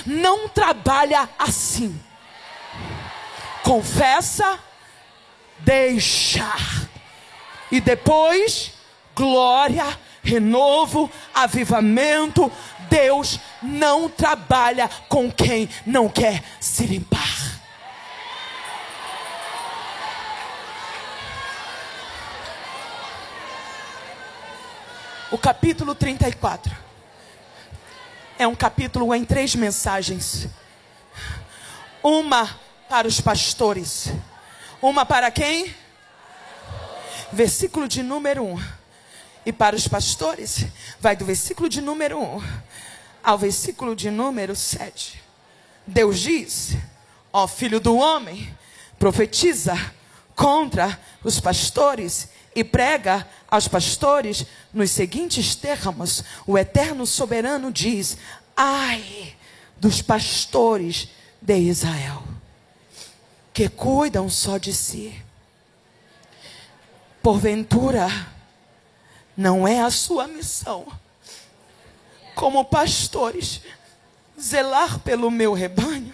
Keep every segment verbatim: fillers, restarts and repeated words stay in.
não trabalha assim. Confessa, deixa. E depois, glória, renovo, avivamento. Deus não trabalha com quem não quer se limpar. O capítulo trinta e quatro é um capítulo em três mensagens. Uma para os pastores. Uma para quem? Versículo de número um. E para os pastores, vai do versículo de número um ao versículo de número sete. Deus diz: ó filho do homem, profetiza contra os pastores e prega aos pastores nos seguintes termos. O eterno soberano diz: ai dos pastores de Israel, que cuidam só de si. Porventura, não é a sua missão, como pastores, zelar pelo meu rebanho?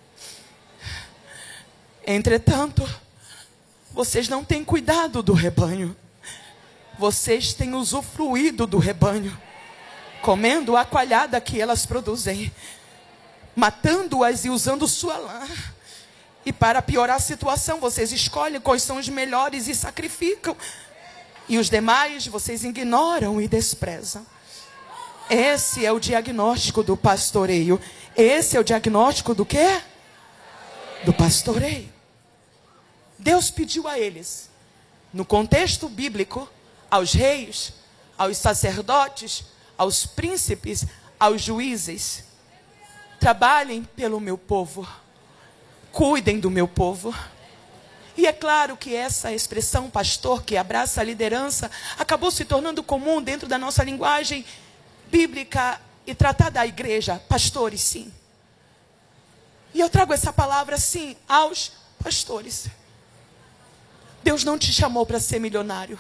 Entretanto, vocês não têm cuidado do rebanho. Vocês têm usufruído do rebanho, comendo a coalhada que elas produzem, matando-as e usando sua lã. E para piorar a situação, vocês escolhem quais são os melhores e sacrificam. E os demais vocês ignoram e desprezam. Esse é o diagnóstico do pastoreio. Esse é o diagnóstico do quê? Do pastoreio. Deus pediu a eles, no contexto bíblico, aos reis, aos sacerdotes, aos príncipes, aos juízes: trabalhem pelo meu povo, cuidem do meu povo. E é claro que essa expressão pastor, que abraça a liderança, acabou se tornando comum dentro da nossa linguagem bíblica e tratar da igreja. Pastores, sim. E eu trago essa palavra, sim, aos pastores. Deus não te chamou para ser milionário.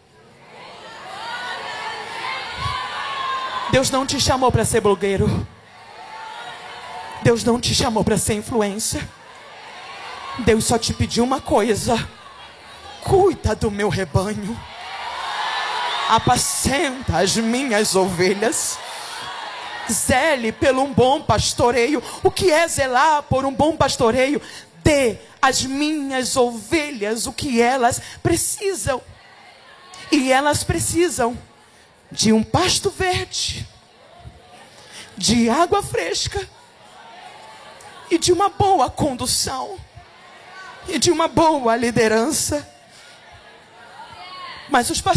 Deus não te chamou para ser blogueiro. Deus não te chamou para ser influencer. Deus só te pediu uma coisa: cuida do meu rebanho, apacenta as minhas ovelhas, zele pelo um bom pastoreio. O que é zelar por um bom pastoreio? Dê às minhas ovelhas o que elas precisam. E elas precisam de um pasto verde, de água fresca e de uma boa condução e de uma boa liderança. Mas os pastores